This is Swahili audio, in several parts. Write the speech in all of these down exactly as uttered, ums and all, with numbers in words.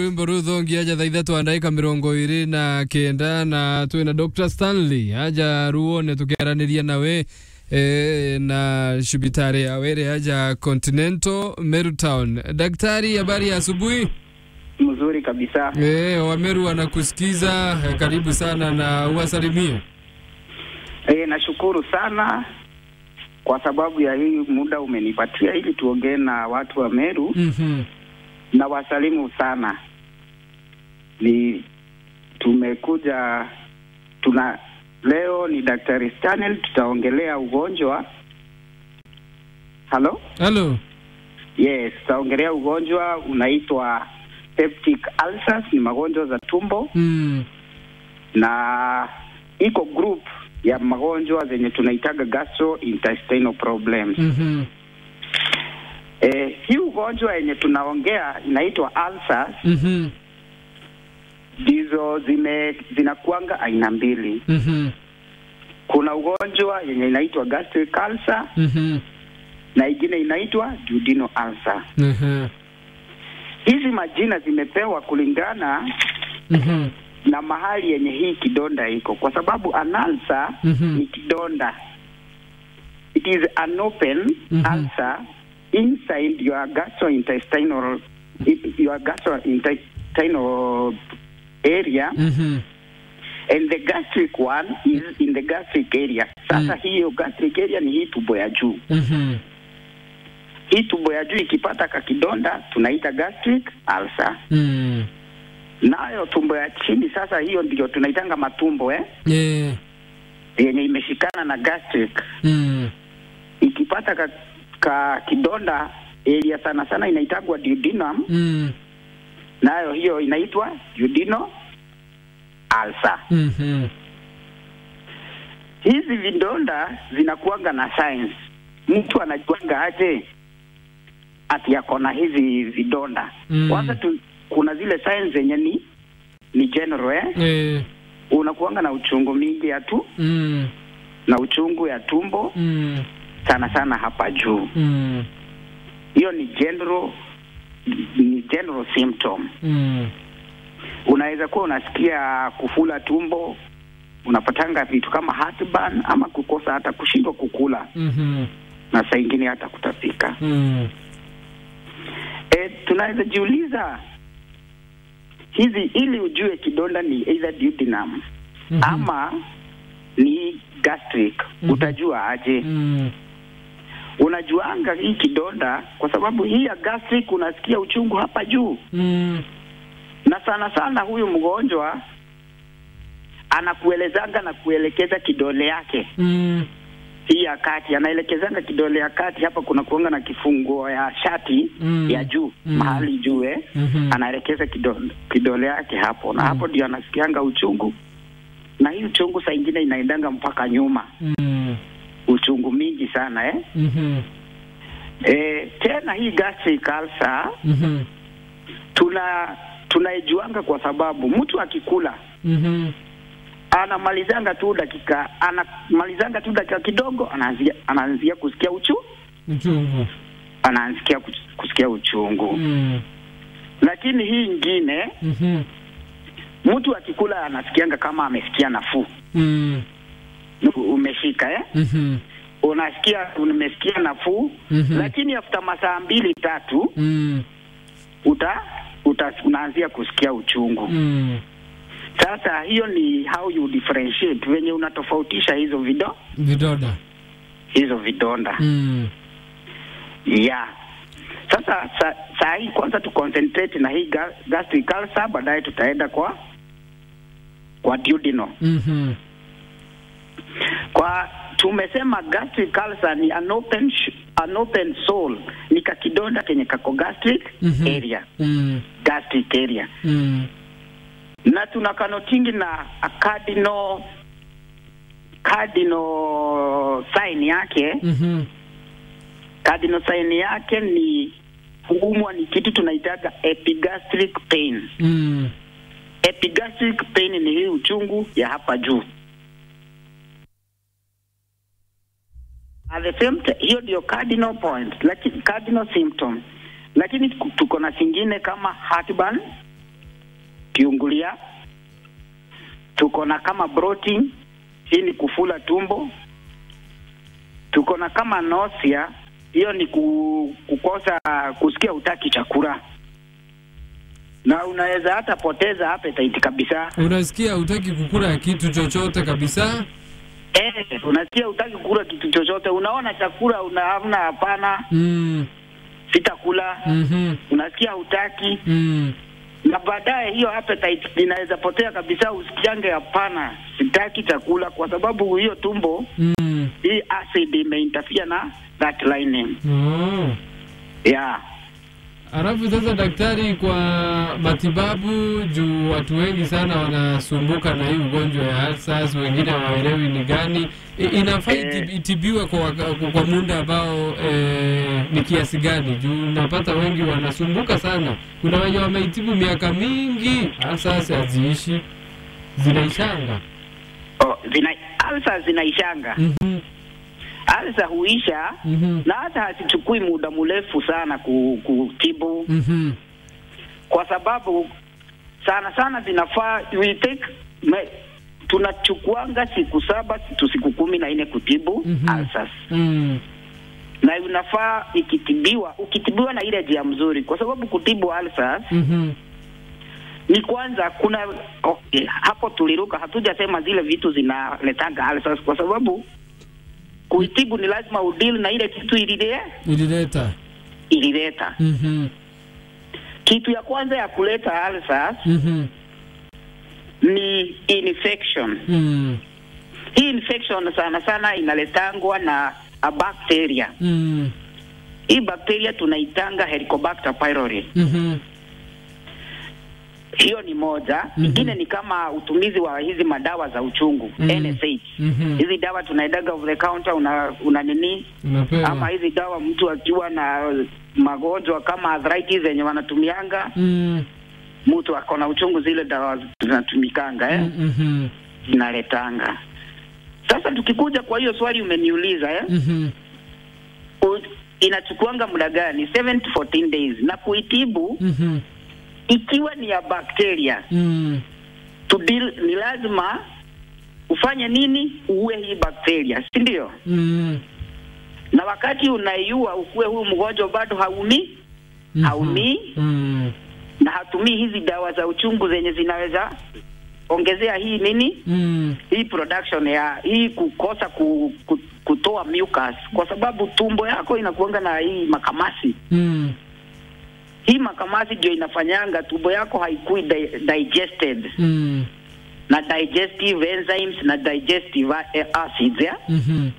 Mborudho ngiaja thaitha twandaika mirongo iri na kenda na twina Doctor Stanley aja ruone tukiaraniria nawe e, na shibitari ya were aja Continental Meru Town. Daktari, habari ya asubuhi? Mzuri kabisa. Eh, Wameru wanakusikiza, karibu sana na uwasalimie. Eh, nashukuru sana kwa sababu ya hii muda umenipatia ili tuongee na watu wa Meru. Mhm. Na wasalimu sana. Ni tumekuja tuna leo ni Daktari Stanley, tutaongelea ugonjwa. Hello? Hello. Yes, tutaongelea ugonjwa unaitwa peptic ulcers, ni magonjwa za tumbo. Mm. Na iko group ya magonjwa zenye tunaitaga gastrointestinal problems. Mhm. Eh, hii ugonjwa yenye tunaongea inaitwa ulcers. Mhm. Dizo zime zinakuanga aina mbili. Mhm. Kuna ugonjwa yenye inaitwa gastric ulcer. Mhm. Na ingine inaitwa duodenal ulcer. Mhm. Hizi majina zimepewa kulingana Mhm. na mahali yenye hii kidonda iko, kwa sababu an ulcer Mhm. ni kidonda. It is an open Mhm. ulcer inside your gastrointestinal your gastrointestinal area. Mhm. And the gastric one is in the gastric area. Sasa Mm. hiyo gastric area ni hii tubo ya juu. Mhm. Hii tubo ya juu ikipata kakidonda tunaita gastric ulcer. Mm. Nayo tumbo ya chini sasa, hiyo ndio tunaitanga matumbo eh, Yeah. yenye imeshikana na gastric. Mm. Ikipata ka, ka kidonda area sana sana inaitagwa duodenum. Mm. Nayo hiyo inaitwa duodenal ulcer. Mhm. Hizi vidonda zinakuanga na signs. Mtu anajuanga aje ati yako na hizi vidonda? Mm. Kwanza tu, kuna zile signs zenye ni ni general eh? Eh. Unakuanga na uchungu mingi ya tu Mm. na uchungu ya tumbo Mm. sana sana hapa juu. Mm. Hiyo ni general ni general symptom. Mm. Unaweza kuwa unasikia kufula tumbo, unapatanga vitu kama heartburn ama kukosa hata kushindwa kukula. Mhm. Na saa ingine hata kutapika. Mm. E, tunaweza jiuliza hizi ili ujue kidonda ni either duodenum Mhm. ama ni gastric. Mhm. Utajua aje? Mm. Unajuanga hii kidonda kwa sababu hii ya gastric unasikia uchungu hapa juu. Mm. Na sana sana huyu mgonjwa anakuelezanga na kuelekeza kidole yake. Mm. Hii ya kati anaelekezanga kidole ya kati, hapa kuna kuanga na kifungo ya shati Mm. ya juu, Mm. mahali juu eh. Mhm. Anaelekeza kidole, kidole yake hapo na Mm. hapo ndio anasikianga uchungu. Na hii uchungu saa ingine inaendanga mpaka nyuma. Mm. Uchungu mingi sana eh. Mhm. E, tena hii gastric ulcer Mhm. tuna tunaijuanga kwa sababu mtu akikula Mhm. anamalizanga tu dakika anamalizanga tu dakika kidogo anaanzia anaanzia kusikia uchu Uchungu. anaanzia kusikia uchungu. Mm. Lakini hii ingine Mhm. mtu akikula anasikianga kama amesikia nafuu. Mm. Umeshika eh? Mhm. Unasikia umesikia nafuu. Mhm. Lakini after masaa mbili tatu Mm. uta, uta unaanzia kusikia uchungu. Mm. Sasa hiyo ni how you differentiate, wenye unatofautisha hizo vido Vidonda. hizo vidonda. Mm. Yeah. Sasa sa, saa hii kwanza tu concentrate na hii ga, gastric ulcer, baadaye tutaenda kwa kwa duodenal. Mhm. Kwa tumesema gastric ulcer ni an open an open sore, ni kakidonda kenye kako gastric Mhm. area. Mm. Gastric area. Mm. Na tuna kanotingi na a cardinal cardinal sign yake. Mhm. Cardinal sign yake ni kuumwa, ni kitu tunaitaga epigastric pain. Mm. Epigastric pain ni hii uchungu ya hapa juu. At the same time, hiyo ndio cardinal point, lakini cardinal symptom. Lakini tuko na zingine kama heartburn, kiungulia. Tuko na kama bloating, hii ni kufula tumbo. Tuko na kama nausea, hiyo ni kukosa kusikia utaki chakula. Na unaweza hata poteza appetite kabisa. Unasikia utaki kukula kitu chochote kabisa? Eh, unasikia utaki kukula kitu chochote. Unaona chakula unahavuna hapana. Mm. Sitakula. Mhm. Unasikia utaki. Mm. Na baadaye hiyo appetite inaweza potea kabisa, usikiange hapana, sitaki chakula kwa sababu hiyo tumbo mm. hii acid imeinterfere na that lining. Oh. Yeah. Alafu sasa daktari, kwa matibabu juu watu wengi sana wanasumbuka na hii ugonjwa ya ulcers, wengine hawaelewi ni gani, inafaa eh, itibiwe kwa kwa muda ambao eh, ni kiasi gani? Juu napata wengi wanasumbuka sana. Kuna wenye wameitibu miaka mingi, ulcers haziishi, zinaishanga. Oh, zina ulcers zinaishanga. Mhm. Ulcer huisha mm-hmm. na hata hasichukui muda mrefu sana kutibu. Mhm. Kwa sababu sana sana zinafaa we take me, tunachukuanga siku saba tu siku kumi na nne kutibu mm-hmm. ulcers. Mm. Na unafaa ikitibiwa, ukitibiwa na ile njia mzuri, kwa sababu kutibu ulcers Mhm. ni kwanza kuna okay, hapo tuliruka, hatujasema zile vitu zinaletanga ulcers, kwa sababu kuitibu ni lazima udeal na ile kitu ilile ilileta ilileta. Mhm. Kitu ya kwanza ya kuleta ulcers Mhm. ni infection. Mm. Hii infection sana sana inaletangwa na a bacteria. Mm. Hii bacteria tunaitanga Helicobacter pylori. Mhm. Hiyo ni moja. Nyingine mm-hmm. ni kama utumizi wa hizi madawa za uchungu, mm-hmm. N S H. Mm-hmm. Hizi dawa tunaidaga over the counter, una, una nini? Unapewa. Ama hizi dawa mtu akiwa na magonjwa kama arthritis yenye wanatumianga. Mm. Mtu akona uchungu, zile dawa zinatumikanga eh. Mhm. Zinaletanga. Sasa tukikuja kwa hiyo swali umeniuliza eh. Mhm. Inachukuanga muda gani? seven to fourteen days. Na kuitibu Mhm. ikiwa ni ya bakteria, mm. to deal, ni lazima ufanye nini? Uue hii bakteria, si ndio? Mm. Na wakati unaiua ukue huyu mgonjwa bado haumi mm-hmm. haumi mm. na hatumii hizi dawa za uchungu zenye zinaweza ongezea hii nini mm. hii production ya hii kukosa ku, ku, kutoa mucus, kwa sababu tumbo yako inakuanga na hii makamasi. mm. Hii makamasi ndio inafanyanga tumbo yako haikui di digested mm. na digestive enzymes na digestive acids ya? Mhm.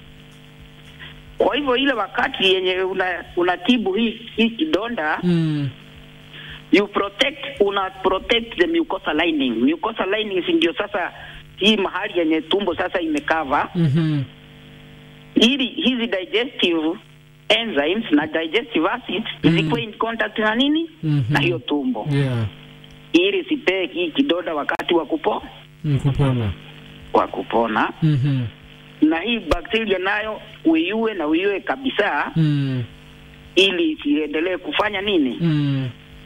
Kwa hivyo ile wakati yenye una, unatibu hii hii kidonda mm. you protect una protect the mucosa lining. Mucosa lining ndio sasa hii mahali yenye tumbo sasa imekava. Mhm. Ili hizi digestive enzymes na digestive acids mm. zikuwe in contact na nini mm-hmm. na hiyo tumbo. Yeah. Ili sipee hii kidonda wakati wa kupo mm, kupona wa kupona. Mhm. Na hii bakteria nayo uiue na uiue kabisa mm. ili isiendelee kufanya nini mm.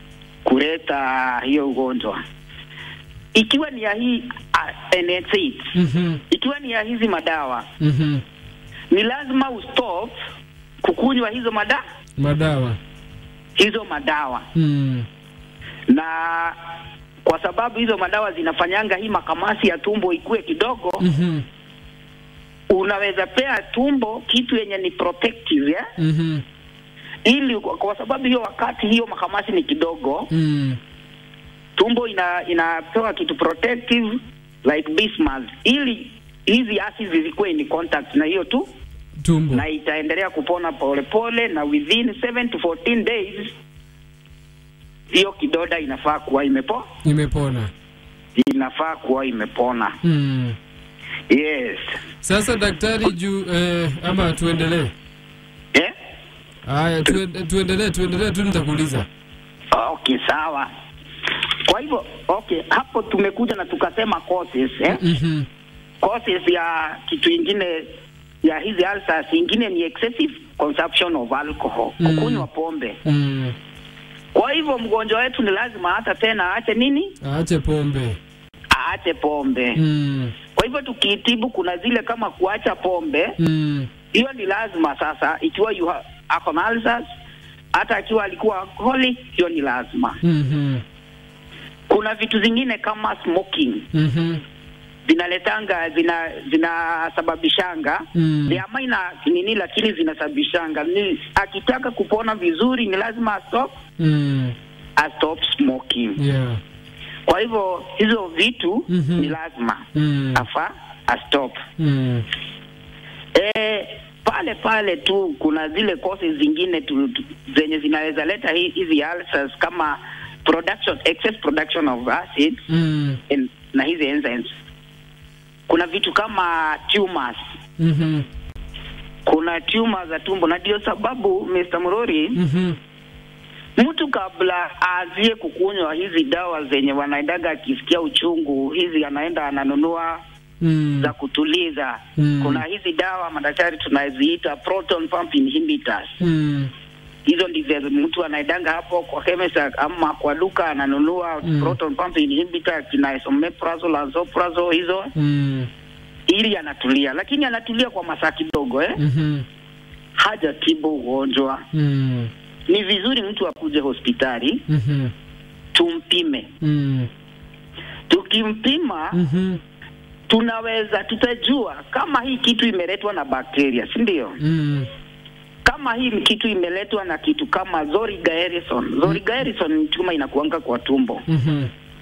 kuleta hiyo ugonjwa. Ikiwa ni ya hii uh, N S H, Mhm. ikiwa ni ya hizi madawa, Mhm. ni lazima ustop kukunywa hizo mada madawa hizo madawa mm. na kwa sababu hizo madawa zinafanyanga hii makamasi ya tumbo ikue kidogo. Mhm. Unaweza pea tumbo kitu yenye ni protective ya? Mhm. Ili kwa sababu hiyo wakati hiyo makamasi ni kidogo mm. tumbo ina inapewa kitu protective like bismuth, ili hizi acids zikuwe in contact na hiyo tu tumbo, na itaendelea kupona pole pole, na within seven to fourteen days hiyo kidonda inafaa kuwa imepo imepona inafaa kuwa imepona. mm. Yes. Sasa daktari, juu eh, ama tuendelee? Eh? Haya, tuendelee tuendelee tu, nitakuuliza. Okay, sawa. Kwa hivyo okay, hapo tumekuja na tukasema causes eh? Mhm. Causes ya kitu ingine ya hizi ulcers ingine ni excessive consumption of alcohol, mm. kukunywa pombe. Mm. Kwa hivyo mgonjwa wetu ni lazima hata tena aache nini? Aache pombe. Aache pombe. Mm. Kwa hivyo tukitibu kuna zile kama kuacha pombe. Mm. Hiyo ni lazima sasa, ikiwa you have alcoholism, hata akiwa alikuwa alcoholic, hiyo ni lazima. Mhm. Kuna vitu zingine kama smoking. Mhm. Zinaletanga zina zinasababishanga mm. ya maina nini, lakini zinasababishanga ni akitaka kupona vizuri ni lazima stop mm. a stop smoking. Yeah. Kwa hivyo hizo vitu mm-hmm. ni lazima mm. afa a stop. mm. Eh, pale pale tu kuna zile causes zingine tu, tu, zenye zinaweza leta hizi ulcers kama production excess production of acid mm. in, na hizi enzymes. Kuna vitu kama tumors. Mhm. Kuna tumors za tumbo, na ndio sababu Mister Murori, mhm, mtu kabla aanzie kukunywa hizi dawa zenye wanaendaga akisikia uchungu, hizi anaenda ananunua mm. za kutuliza. mm. Kuna hizi dawa madaktari tunaziita proton pump inhibitors. mm. Hizo ndivyo mtu anaendanga hapo kwa chemist ama kwa duka ananunua mm. proton pump inhibitor kina esomeprazole, lansoprazole hizo mm. ili anatulia, lakini anatulia kwa masaa kidogo eh mhm, haja tibu ugonjwa. mm. Ni vizuri mtu akuje hospitali mhm, tumpime. mm. Tukimpima mhm, tunaweza tutajua kama hii kitu imeletwa na bakteria, si ndio? mm. Kama hii kitu imeletwa na kitu kama Zoriga Harrison. Zoriga Harrison ni tuma inakuanga kwa tumbo. mhm,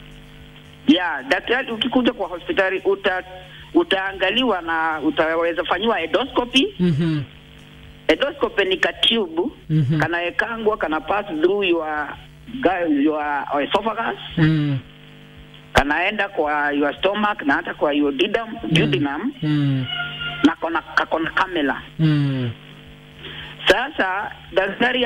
ya daktari ukikuja kwa hospitali uta utaangaliwa na utaweza fanywa endoscopy. mhm, Endoscopy ni katube mhm, kanaekangwa kana pass through your your esophagus, mm. kanaenda kwa your stomach na hata kwa your duodenum, duodenum mm. na kona kakona kamela. mm. Sasa daktari